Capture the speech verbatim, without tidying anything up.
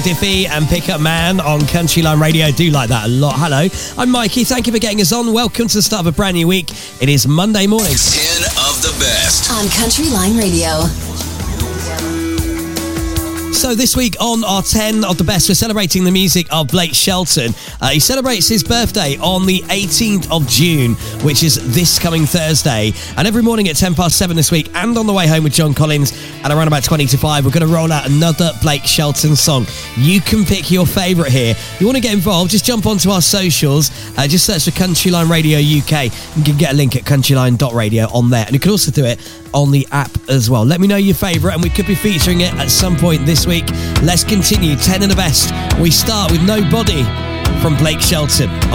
Diffie and Pickup Man on Country Line Radio. I do like that a lot. Hello, I'm Mikey. Thank you for getting us on. Welcome to the start of a brand new week. It is Monday morning. ten of the best on Country Line Radio. So this week on our ten of the best, we're celebrating the music of Blake Shelton. Uh, he celebrates his birthday on the eighteenth of June, which is this coming Thursday. And every morning at ten past seven this week, and on the way home with John Collins at around about twenty to five, we're going to roll out another Blake Shelton song. You can pick your favourite here. If you want to get involved, just jump onto our socials. Uh, just search for Country Line Radio U K. You can get a link at countryline dot radio on there. And you can also do it on the app as well. Let me know your favourite, and we could be featuring it at some point this week. Let's continue. ten of the best. We start with Nobody from Blake Shelton.